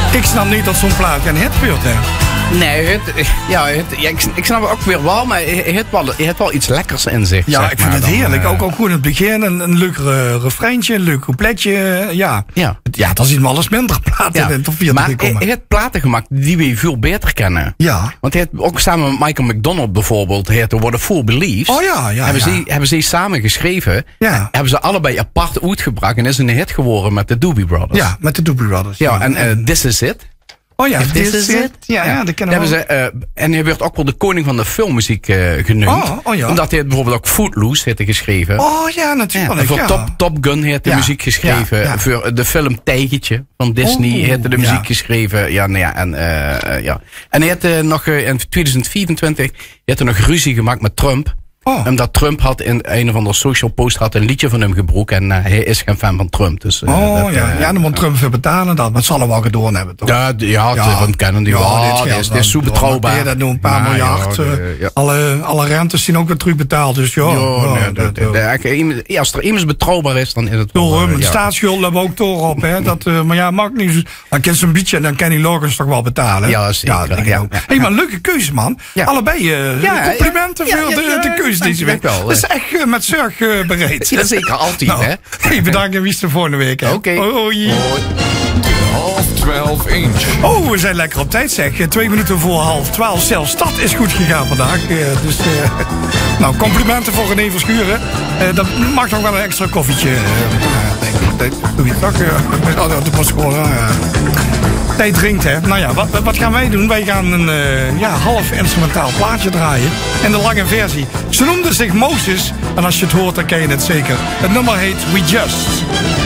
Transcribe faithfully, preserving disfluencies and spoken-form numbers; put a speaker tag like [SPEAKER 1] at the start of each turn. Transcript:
[SPEAKER 1] Ik snap niet dat zo'n plaat geen hit wordt, hè.
[SPEAKER 2] Nee, het, ja, het, ja, ik, ik snap het ook weer wel, maar het heeft wel, het heeft wel iets lekkers in zich.
[SPEAKER 1] Ja,
[SPEAKER 2] zeg
[SPEAKER 1] ik vind
[SPEAKER 2] maar,
[SPEAKER 1] het heerlijk.
[SPEAKER 2] Dan,
[SPEAKER 1] ook, ook goed in het begin. Een, een leuk uh, refreintje, een leuk coupletje. Ja,
[SPEAKER 2] ja.
[SPEAKER 1] ja dat is iets alles minder platen
[SPEAKER 2] ja.
[SPEAKER 1] in de top vier.
[SPEAKER 2] Maar hij heeft platen gemaakt die we veel beter kennen.
[SPEAKER 1] Ja.
[SPEAKER 2] Want hij heeft ook samen met Michael McDonald bijvoorbeeld, hij heeft What a Fool Believes.
[SPEAKER 1] Oh ja, ja.
[SPEAKER 2] Hebben,
[SPEAKER 1] ja.
[SPEAKER 2] Ze, hebben ze samen geschreven.
[SPEAKER 1] Ja.
[SPEAKER 2] Hebben ze allebei apart uitgebracht en is een hit geworden met de Doobie Brothers.
[SPEAKER 1] Ja, met de Doobie Brothers.
[SPEAKER 2] Ja, en uh, This Is It.
[SPEAKER 1] Oh ja,
[SPEAKER 2] This Is It.
[SPEAKER 1] Ja, ja, dat kennen we.
[SPEAKER 2] Ze, uh, en hij werd ook wel de koning van de filmmuziek uh, genoemd.
[SPEAKER 1] Oh, oh ja.
[SPEAKER 2] Omdat hij bijvoorbeeld ook Footloose heeft geschreven.
[SPEAKER 1] Oh ja, natuurlijk.
[SPEAKER 2] Ja, en voor
[SPEAKER 1] ja.
[SPEAKER 2] Top, Top Gun heeft de
[SPEAKER 1] ja.
[SPEAKER 2] muziek geschreven.
[SPEAKER 1] Ja, ja.
[SPEAKER 2] Voor de film Tijgertje van Disney
[SPEAKER 1] oh,
[SPEAKER 2] heeft hij de muziek
[SPEAKER 1] ja.
[SPEAKER 2] geschreven. Ja, nou ja, en, uh, ja. en hij heeft uh, nog uh, in tweeduizend vierentwintig heeft hij nog ruzie gemaakt met Trump.
[SPEAKER 1] Oh.
[SPEAKER 2] Omdat Trump had in een of andere social post had een liedje van hem gebroken. En uh, hij is geen fan van Trump. Dus, uh,
[SPEAKER 1] oh
[SPEAKER 2] dat,
[SPEAKER 1] ja,
[SPEAKER 2] uh,
[SPEAKER 1] ja, dan moet Trump weer betalen dat. Maar het zal er wel gedaan hebben, toch?
[SPEAKER 2] Ja, ja, ja. Want kennen die wel. Ja, dit is, is zo betrouwbaar.
[SPEAKER 1] Dat doen een paar ja, miljard. Ja, de, ja. alle, alle rentes zijn ook weer terugbetaald. Dus ja.
[SPEAKER 2] Jo, nee, dat, dat, dat, dat, als er iemand betrouwbaar is, dan is het
[SPEAKER 1] wel. Door,
[SPEAKER 2] uh,
[SPEAKER 1] de ja. staatsschuld hebben we ook toch op. Hè? Dat, uh, maar ja, mag niet. Dan kan ze een beetje en dan kan die Logans toch wel betalen.
[SPEAKER 2] Ja, zeker.
[SPEAKER 1] Ja, denk ja, ja. Hey, maar leuke keuze, man. Ja. Allebei uh, ja, complimenten ja, voor ja, ja, de, de keuze deze week. Dat is echt uh, met zorg uh, bereid.
[SPEAKER 2] Ja, zeker, altijd,
[SPEAKER 1] nou,
[SPEAKER 2] hè.
[SPEAKER 1] Hey, bedankt en wie is de volgende week, hè.
[SPEAKER 2] Oké.
[SPEAKER 1] Okay. Hoi.
[SPEAKER 3] Half twaalf inch.
[SPEAKER 1] Oh, we zijn lekker op tijd, zeg. Twee minuten voor half twaalf. Zelfs dat is goed gegaan vandaag. Uh, dus, uh, nou, complimenten voor René Verschuren. Uh, dat mag nog wel een extra koffietje. Uh, denk ik. Dat doe je toch? Uh, dat was gewoon... Uh, Tijd drinkt, hè. Nou ja, wat, wat gaan wij doen? Wij gaan een uh, ja, half instrumentaal plaatje draaien. En de lange versie. Ze noemde zich Moses. En als je het hoort, dan ken je het zeker. Het nummer heet We Just.